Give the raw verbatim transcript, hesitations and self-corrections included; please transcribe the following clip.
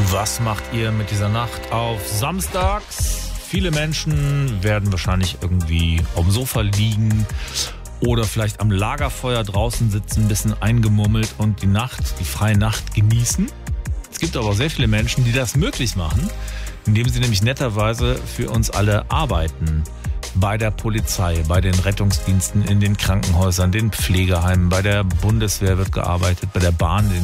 Was macht ihr mit dieser Nacht auf Samstags? Viele Menschen werden wahrscheinlich irgendwie auf dem Sofa liegen oder vielleicht am Lagerfeuer draußen sitzen, ein bisschen eingemummelt und die Nacht, die freie Nacht genießen. Es gibt aber auch sehr viele Menschen, die das möglich machen, indem sie nämlich netterweise für uns alle arbeiten. Bei der Polizei, bei den Rettungsdiensten, in den Krankenhäusern, den Pflegeheimen, bei der Bundeswehr wird gearbeitet, bei der Bahn, den